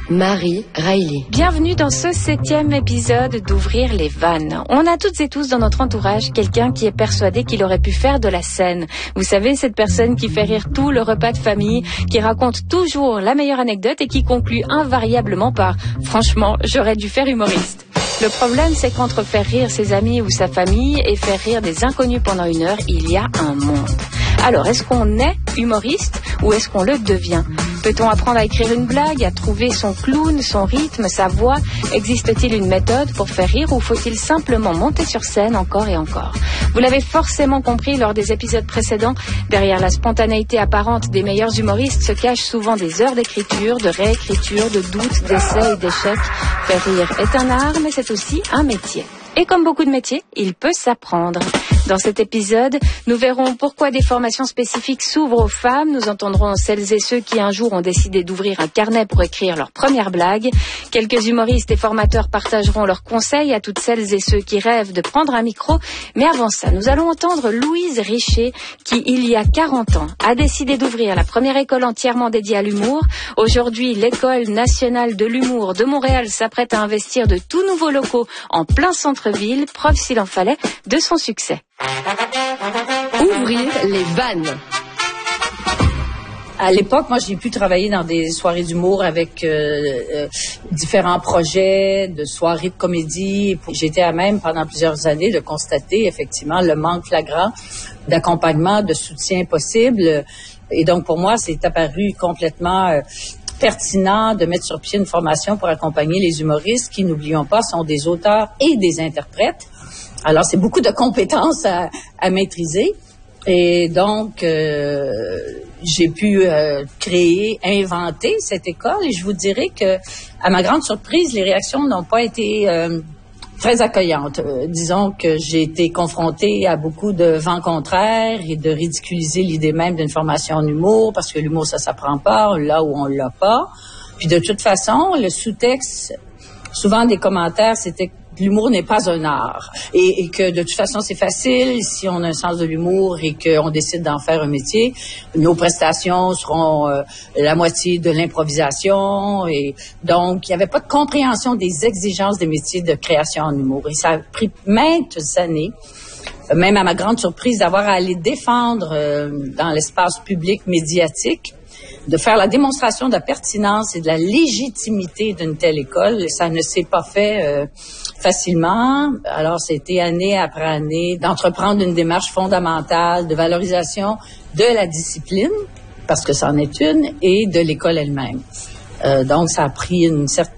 Marie Riley. Bienvenue dans ce 7e épisode d'Ouvrir les vannes. On a toutes et tous dans notre entourage quelqu'un qui est persuadé qu'il aurait pu faire de la scène. Vous savez, cette personne qui fait rire tout le repas de famille, qui raconte toujours la meilleure anecdote et qui conclut invariablement par « Franchement, j'aurais dû faire humoriste ». Le problème, c'est qu'entre faire rire ses amis ou sa famille et faire rire des inconnus pendant une heure, il y a un monde. Alors, est-ce qu'on est humoriste ou est-ce qu'on le devient ? Peut-on apprendre à écrire une blague, à trouver son clown, son rythme, sa voix ? Existe-t-il une méthode pour faire rire ou faut-il simplement monter sur scène encore et encore ? Vous l'avez forcément compris lors des épisodes précédents, derrière la spontanéité apparente des meilleurs humoristes se cachent souvent des heures d'écriture, de réécriture, de doutes, d'essais et d'échecs. Faire rire est un art, mais c'est aussi un métier. Et comme beaucoup de métiers, il peut s'apprendre. Dans cet épisode, nous verrons pourquoi des formations spécifiques s'ouvrent aux femmes. Nous entendrons celles et ceux qui un jour ont décidé d'ouvrir un carnet pour écrire leur première blague. Quelques humoristes et formateurs partageront leurs conseils à toutes celles et ceux qui rêvent de prendre un micro. Mais avant ça, nous allons entendre Louise Richer qui, il y a 40 ans, a décidé d'ouvrir la première école entièrement dédiée à l'humour. Aujourd'hui, l'École nationale de l'humour de Montréal s'apprête à investir de tout nouveaux locaux en plein centre-ville, preuve s'il en fallait de son succès. Ouvrir les vannes. À l'époque, moi, j'ai pu travailler dans des soirées d'humour avec différents projets de soirées de comédie. J'étais à même, pendant plusieurs années, de constater effectivement le manque flagrant d'accompagnement, de soutien possible. Et donc, pour moi, c'est apparu complètement pertinent de mettre sur pied une formation pour accompagner les humoristes qui, n'oublions pas, sont des auteurs et des interprètes. Alors, c'est beaucoup de compétences à maîtriser. Et donc, j'ai pu créer, inventer cette école. Et je vous dirais que, à ma grande surprise, les réactions n'ont pas été très accueillantes. Disons que j'ai été confrontée à beaucoup de vents contraires et de ridiculiser l'idée même d'une formation en humour, parce que l'humour, ça s'apprend pas, là où on l'a pas. Puis de toute façon, le sous-texte, souvent des commentaires, c'était l'humour n'est pas un art et que de toute façon c'est facile si on a un sens de l'humour et qu'on décide d'en faire un métier. Nos prestations seront la moitié de l'improvisation et donc il n'y avait pas de compréhension des exigences des métiers de création en humour. Et ça a pris maintes années, même à ma grande surprise, d'avoir à aller défendre dans l'espace public médiatique, de faire la démonstration de la pertinence et de la légitimité d'une telle école. Ça ne s'est pas fait facilement. Alors, c'était année après année d'entreprendre une démarche fondamentale de valorisation de la discipline, parce que c'en est une, et de l'école elle-même. Donc, ça a pris une certaine